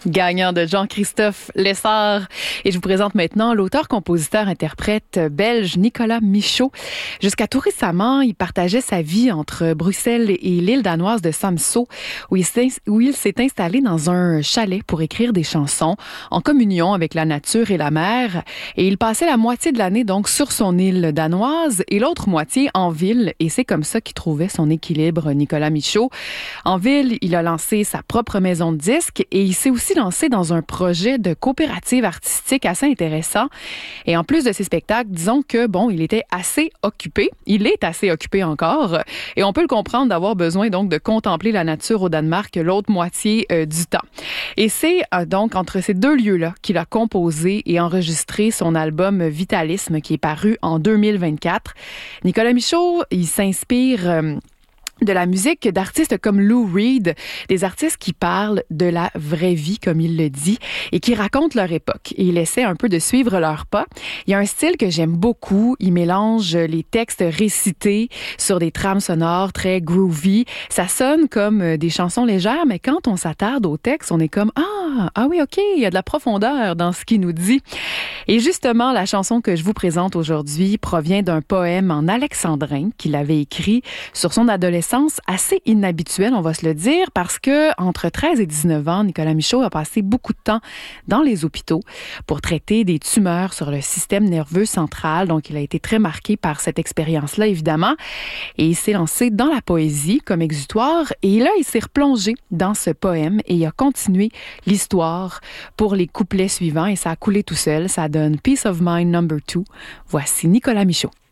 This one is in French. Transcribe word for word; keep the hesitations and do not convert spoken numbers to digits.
Gagnant de Jean-Christophe Lessard. Et je vous présente maintenant l'auteur-compositeur-interprète belge Nicolas Michaud. Jusqu'à tout récemment, il partageait sa vie entre Bruxelles et l'île danoise de Samsø, où il s'est, où il s'est installé dans un chalet pour écrire des chansons en communion avec la nature et la mer. Et il passait la moitié de l'année donc sur son île danoise et l'autre moitié en ville. Et c'est comme ça qu'il trouvait son équilibre, Nicolas Michaud. En ville, il a lancé sa propre maison de disques et il s'est aussi lancé dans un projet de coopérative artistique assez intéressant. Et en plus de ses spectacles, disons que, bon, il était assez occupé. Il est assez occupé encore. Et on peut le comprendre d'avoir besoin donc de contempler la nature au Danemark l'autre moitié euh, du temps. Et c'est euh, donc entre ces deux lieux-là qu'il a composé et enregistré son album Vitalisme qui est paru en deux mille vingt-quatre. Nicolas Michaud, il s'inspire... Euh, de la musique d'artistes comme Lou Reed, des artistes qui parlent de la vraie vie, comme il le dit, et qui racontent leur époque. Et il essaie un peu de suivre leurs pas. Il y a un style que j'aime beaucoup. Il mélange les textes récités sur des trames sonores très groovy. Ça sonne comme des chansons légères, mais quand on s'attarde au texte, on est comme « Ah, ah oui, OK, il y a de la profondeur dans ce qu'il nous dit. » Et justement, la chanson que je vous présente aujourd'hui provient d'un poème en alexandrin qu'il avait écrit sur son adolescence assez inhabituelle, on va se le dire, parce que entre treize et dix-neuf ans, Nicolas Michaud a passé beaucoup de temps dans les hôpitaux pour traiter des tumeurs sur le système nerveux central. Donc, il a été très marqué par cette expérience-là, évidemment. Et il s'est lancé dans la poésie comme exutoire. Et là, il s'est replongé dans ce poème et il a continué l'histoire pour les couplets suivants. Et ça a coulé tout seul. Ça donne Peace of Mind number two. Voici Nicolas Michaud.